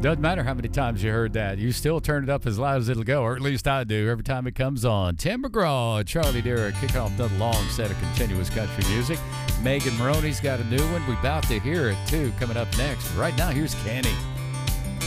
Doesn't matter how many times you heard that. You still turn it up as loud as it'll go, or at least I do every time it comes on. Tim McGraw and Charlie Derrick kicking off another long set of continuous country music. Megan Maroney's got a new one. We're about to hear it, too, coming up next. Right now, here's Kenny.